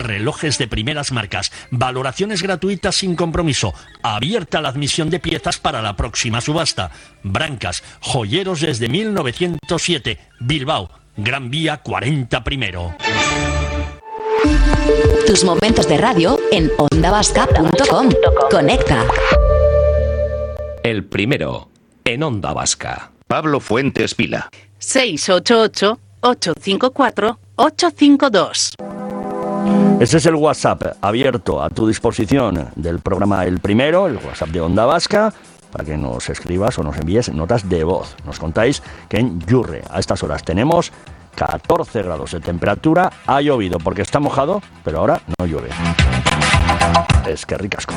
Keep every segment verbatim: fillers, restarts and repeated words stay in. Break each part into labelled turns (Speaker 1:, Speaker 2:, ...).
Speaker 1: relojes de primeras marcas, valoraciones gratuitas sin compromiso, abierta la admisión de piezas para la próxima subasta. Brancas, joyeros desde mil novecientos siete, Bilbao, Gran Vía cuarenta primero.
Speaker 2: Tus momentos de radio en onda vasca punto com. Conecta.
Speaker 3: El primero en Onda Vasca.
Speaker 4: Pablo Fuentes Vila.
Speaker 5: seis ocho ocho, ocho cinco cuatro, ocho cinco dos.
Speaker 6: Este es el WhatsApp abierto a tu disposición del programa El Primero, el WhatsApp de Onda Vasca, para que nos escribas o nos envíes notas de voz. Nos contáis que en Yurre a estas horas tenemos catorce grados de temperatura, ha llovido porque está mojado, pero ahora no llueve. Es que ricasco.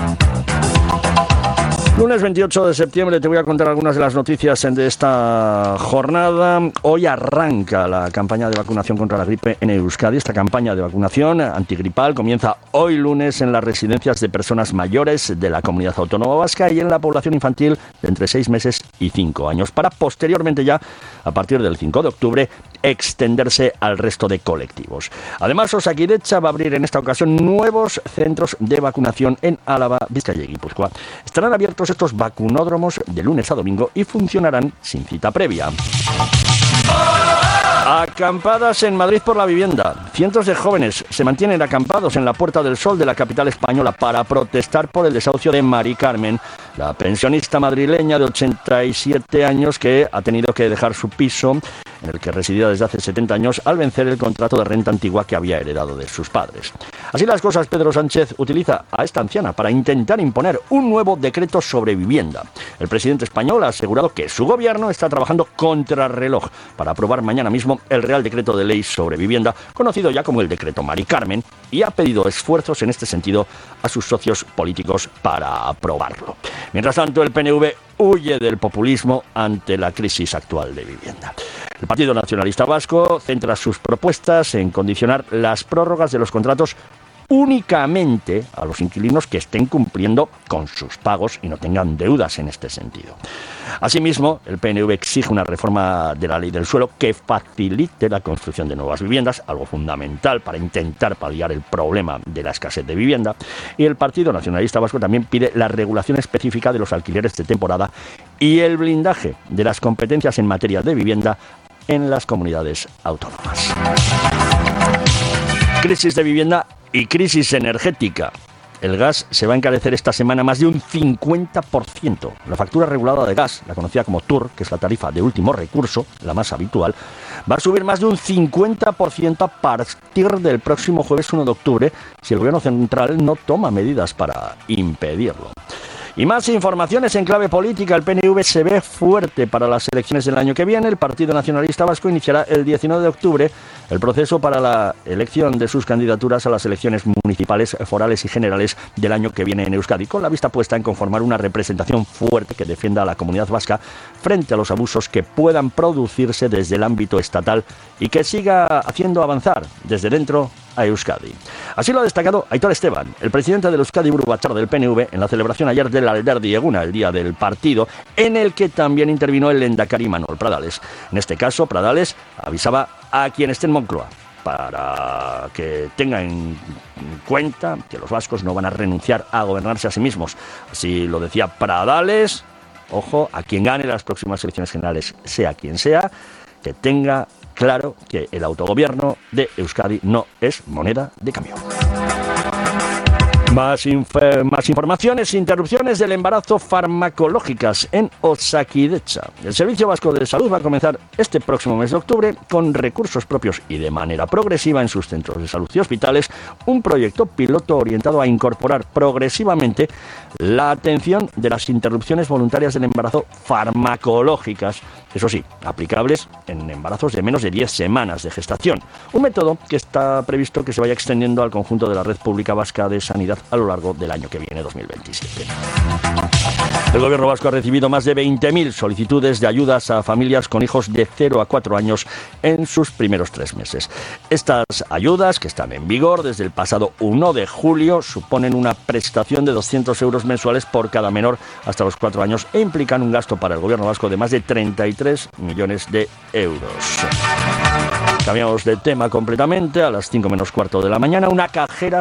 Speaker 6: Lunes veintiocho de septiembre te voy a contar algunas de las noticias de esta jornada. Hoy arranca la campaña de vacunación contra la gripe en Euskadi. Esta campaña de vacunación antigripal comienza hoy lunes en las residencias de personas mayores de la Comunidad Autónoma Vasca y en la población infantil de entre seis meses y cinco años, para posteriormente ya, a partir del cinco de octubre, extenderse al resto de colectivos. Además, Osakidetza va a abrir en esta ocasión nuevos centros de vacunación en Álava, Vizcaya y Guipúzcoa. Estarán abiertos estos vacunódromos de lunes a domingo y funcionarán sin cita previa. Acampadas en Madrid por la vivienda. Cientos de jóvenes se mantienen acampados en la Puerta del Sol de la capital española para protestar por el desahucio de Mari Carmen, la pensionista madrileña de ochenta y siete años que ha tenido que dejar su piso, en el que residía desde hace setenta años, al vencer el contrato de renta antigua que había heredado de sus padres. Así las cosas, Pedro Sánchez utiliza a esta anciana para intentar imponer un nuevo decreto sobre vivienda. El presidente español ha asegurado que su gobierno está trabajando contrarreloj para aprobar mañana mismo el Real Decreto de Ley sobre Vivienda, conocido ya como el Decreto Mari Carmen, y ha pedido esfuerzos en este sentido a sus socios políticos para aprobarlo. Mientras tanto, el P N V huye del populismo ante la crisis actual de vivienda. El Partido Nacionalista Vasco centra sus propuestas en condicionar las prórrogas de los contratos únicamente a los inquilinos que estén cumpliendo con sus pagos y no tengan deudas en este sentido. Asimismo, el P N V exige una reforma de la ley del suelo que facilite la construcción de nuevas viviendas, algo fundamental para intentar paliar el problema de la escasez de vivienda. Y el Partido Nacionalista Vasco también pide la regulación específica de los alquileres de temporada y el blindaje de las competencias en materia de vivienda en las comunidades autónomas. Crisis de vivienda y crisis energética. El gas se va a encarecer esta semana más de un cincuenta por ciento. La factura regulada de gas, la conocida como T U R, que es la tarifa de último recurso, la más habitual, va a subir más de un cincuenta por ciento a partir del próximo jueves uno de octubre, si el gobierno central no toma medidas para impedirlo. Y más informaciones en clave política. El P N V se ve fuerte para las elecciones del año que viene. El Partido Nacionalista Vasco iniciará el diecinueve de octubre el proceso para la elección de sus candidaturas a las elecciones municipales, forales y generales del año que viene en Euskadi, con la vista puesta en conformar una representación fuerte que defienda a la comunidad vasca frente a los abusos que puedan producirse desde el ámbito estatal y que siga haciendo avanzar desde dentro a Euskadi. Así lo ha destacado Aitor Esteban, el presidente del Euskadi Buru Batzar del P N V, en la celebración ayer del Alderdi Eguna, el día del partido, en el que también intervino el lehendakari Manuel Pradales. En este caso, Pradales avisaba a quien esté en Moncloa para que tengan en cuenta que los vascos no van a renunciar a gobernarse a sí mismos. Así lo decía Pradales. Ojo, a quien gane las próximas elecciones generales, sea quien sea, que tenga claro que el autogobierno de Euskadi no es moneda de cambio. Más, inf- más informaciones, interrupciones del embarazo farmacológicas en Osakidetza. El Servicio Vasco de Salud va a comenzar este próximo mes de octubre con recursos propios y de manera progresiva en sus centros de salud y hospitales un proyecto piloto orientado a incorporar progresivamente la atención de las interrupciones voluntarias del embarazo farmacológicas, eso sí, aplicables en embarazos de menos de diez semanas de gestación. Un método que está previsto que se vaya extendiendo al conjunto de la red pública vasca de sanidad a lo largo del año que viene, dos mil veintisiete. El gobierno vasco ha recibido más de veinte mil solicitudes de ayudas a familias con hijos de cero a cuatro años en sus primeros tres meses. Estas ayudas, que están en vigor desde el pasado uno de julio, suponen una prestación de doscientos euros mensuales por cada menor hasta los cuatro años e implican un gasto para el gobierno vasco de más de treinta y tres millones de euros. Cambiamos de tema completamente. A las cinco menos cuarto de la mañana, una cajera